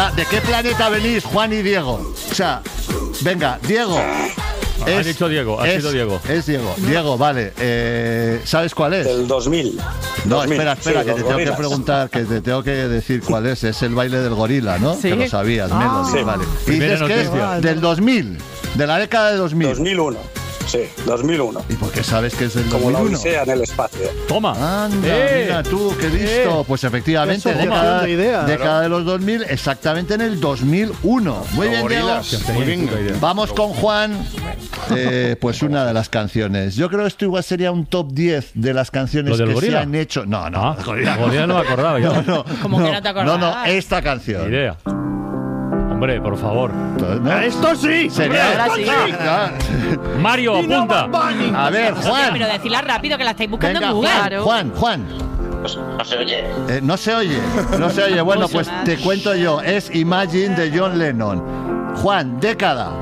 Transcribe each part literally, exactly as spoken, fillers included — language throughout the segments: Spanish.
verdad, ¿de qué planeta venís, Juan y Diego? O sea, venga, Diego. Es, ha dicho Diego, ha es, sido Diego. Es Diego. Diego, vale. Eh, ¿Sabes cuál es? Del dos mil. No, dos mil, espera, espera, sí, que te tengo gorilas. que preguntar, que te tengo que decir cuál es. Es el baile del gorila, ¿no? Sí. Que lo sabías, Ah. Melody, Sí. vale. Y Primera dices que noticia. es del dos mil, de la década de dos mil. dos mil uno. Sí, dos mil uno. ¿Y por qué sabes que es del Como la dos mil uno? Odisea en el espacio. Toma. Anda, Eh, mira tú, qué listo. eh. Pues efectivamente, Qué década, asociación de ideas, década ¿no? de los dos mil, exactamente en el dos mil uno. Muy bien, Diego. Gorilas. Muy bien. Vamos con Juan. Eh, pues una de las canciones. Yo creo que esto igual sería un top diez de las canciones ¿Lo del que gorila? se han hecho. No, no, Ah, el gorila no. gorila no me acordaba ya. No, no, ¿Cómo no, que no te acordabas? No, no, esta canción. Ni idea. Hombre, por favor. ¿No? ¡Esto sí! Sería- Ahora sí. Ah, Mario, apunta. A ver, Juan. Pero decirla rápido, que la estáis buscando Venga, en Google. Juan, Juan, Juan. No se oye. Eh, no se oye, no se oye. Bueno, pues te cuento yo. Es Imagine de John Lennon. Juan, década.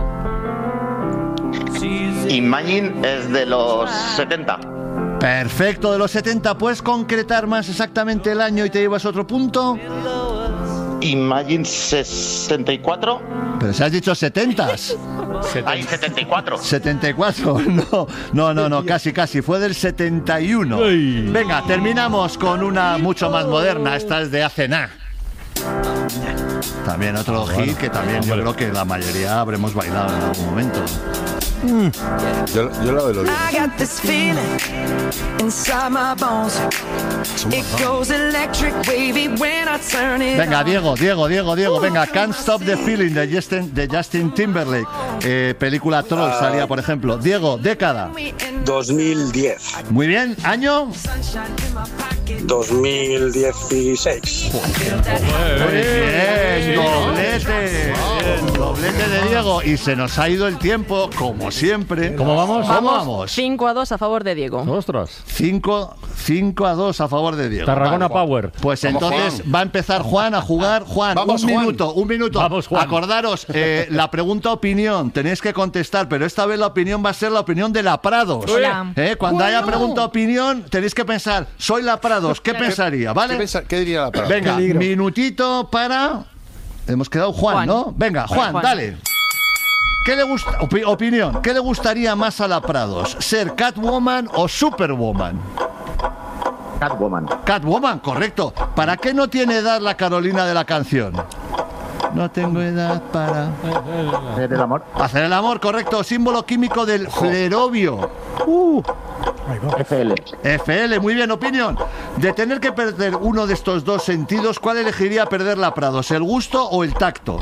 Imagine es de los setenta. Perfecto, de los setenta. ¿Puedes concretar más exactamente el año y te llevas otro punto? Imagine sesenta y cuatro. Pero si has dicho setentas. Hay setenta y cuatro. setenta y cuatro, no, no, no, no, casi, casi, fue del setenta y uno. Ay. Venga, terminamos con una mucho más moderna, esta es de hace nada. También otro Ah, hit bueno. que también yo Vale. creo que la mayoría habremos bailado en algún momento. Yo, yo la del I got this feeling inside my bones. It goes electric wavy when I turn it Venga, on. Diego, Diego, Diego, Diego, venga, Can't Stop the Feeling de Justin, de Justin Timberlake. Eh, película Troll salía, por ejemplo. Diego, década. dos mil diez. Muy bien, año. dos mil dieciséis. Muy bien, doblete. Bien, doblete de Diego. Y se nos ha ido el tiempo, como siempre. ¿Cómo vamos? ¿Cómo vamos? cinco a dos a favor de Diego. Ostras. cinco a dos a favor de Diego. Tarragona Vale. Power. Pues Vamos, entonces Juan. va a empezar Juan a jugar. Juan, Vamos, un Juan. minuto, un minuto. Vamos, Juan. Acordaros, eh, la pregunta opinión, tenéis que contestar, pero esta vez la opinión va a ser la opinión de la Prados. Hola. Eh, Cuando haya pregunta opinión, tenéis que pensar, soy la Prados, ¿qué pensaría? ¿Qué, ¿Vale? pensa- qué diría la palabra? Venga, Peligro. minutito para... Hemos quedado Juan, Juan. ¿no? Venga, Juan, Juan. dale. ¿Qué le gusta? opi- opinión, ¿qué le gustaría más a la Prados? ¿Ser Catwoman o Superwoman? Catwoman. Catwoman, correcto. ¿Para qué no tiene edad la Carolina de la canción? No tengo edad para... Del amor. Hacer el amor, correcto. Símbolo químico del flerobio. Uh, F L. F L, muy bien, opinión. De tener que perder uno de estos dos sentidos, ¿cuál elegiría perder la Prados? ¿El gusto o el tacto?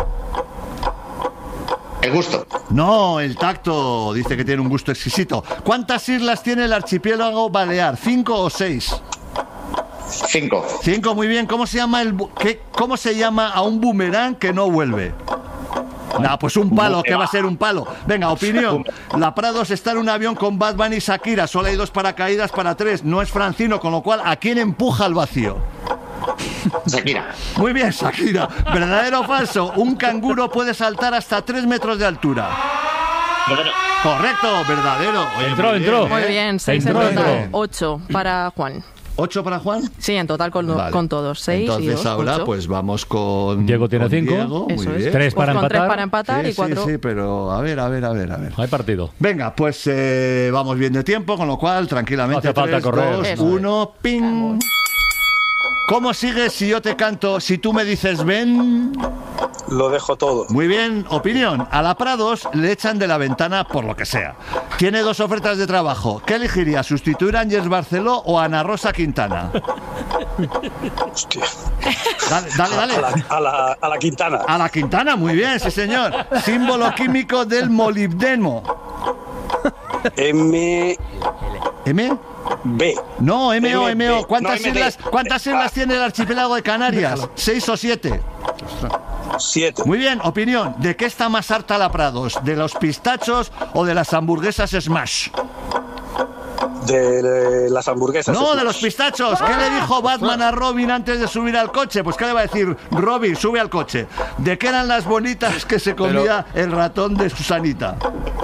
El gusto. No, el tacto dice que tiene un gusto exquisito. ¿Cuántas islas tiene el archipiélago Balear? ¿Cinco o seis? Cinco. Cinco, muy bien. ¿Cómo se llama el bu- qué, cómo se llama a un boomerang que no vuelve? Nah, pues un palo, ¿qué va a ser un palo? Venga, opinión. La Prados está en un avión con Batman y Shakira. Solo hay dos paracaídas para tres. No es Francino, con lo cual, ¿a quién empuja al vacío? Shakira. Muy bien, Shakira. ¿Verdadero o falso? Un canguro puede saltar hasta tres metros de altura. Correcto, verdadero. Oye, Entró, muy entró. bien, Muy ¿eh? bien, seis en Entró, total. entró. Ocho para Juan. ¿Ocho para Juan? Sí, en total con, Vale. con todos. Seis y Entonces dos, ahora ocho. pues vamos con Diego tiene con cinco. Diego, muy Eso es. bien. Tres Pues para con empatar. tres para empatar Sí, y cuatro. sí, sí, pero a ver, a ver, a ver, a ver. Hay partido. Venga, pues eh, vamos bien de tiempo, con lo cual tranquilamente No hace falta tres, correr. dos, Eso. uno, ping. ¿Cómo sigues si yo te canto, si tú me dices ven? Lo dejo todo. Muy bien, opinión. A la Prados le echan de la ventana por lo que sea. Tiene dos ofertas de trabajo. ¿Qué elegiría? ¿Sustituir a Ángels Barceló o a Ana Rosa Quintana? Hostia. Dale, dale, dale. A la, a la, a la Quintana. A la Quintana, muy bien, sí señor. Símbolo químico del molibdeno. M ¿M? B. No, M O, M D. M O. ¿Cuántas No, M D. islas, ¿cuántas islas tiene el archipiélago de Canarias? ¿Seis o siete? siete. Muy bien, opinión. ¿De qué está más harta la Prados? ¿De los pistachos o de las hamburguesas Smash? De, de las hamburguesas. No, de los pistachos. ¿Qué le dijo Batman a Robin antes de subir al coche? Pues ¿qué le va a decir? Robin, sube al coche. ¿De qué eran las bonitas que se comía el ratón de Susanita?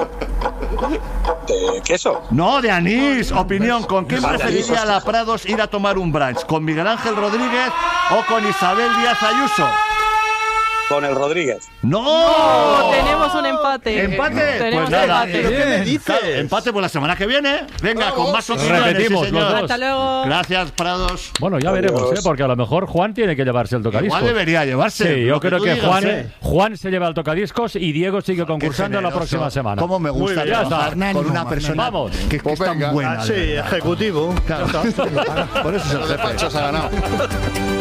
¿De queso? No, de anís. Opinión, ¿con quién Vale, preferiría anís, la Prados ir a tomar un brunch? ¿Con Miguel Ángel Rodríguez o con Isabel Díaz Ayuso? con el Rodríguez. ¡No! Oh, tenemos un empate. ¿Empate? Tenemos Pues nada, empate. ¿pero qué me dices? Claro, empate por la semana que viene. Venga, con más opiniones, Repetimos sí, señor. los dos. Hasta luego. Gracias, Prados. Bueno, ya veremos, ¿eh? Porque a lo mejor Juan tiene que llevarse el tocadiscos. Igual debería llevarse. Sí, lo yo creo tú que digas, Juan, ¿eh? Juan se lleva el tocadiscos y Diego sigue concursando la Qué generoso. próxima semana. Cómo me gusta Muy bien, ya trabajar está. con una Ánimo, persona vamos. que, que Pues es tan venga. buena. Ah, de sí, verdad. ejecutivo. Claro. Por eso es el Los jefe. despachos ha ganado.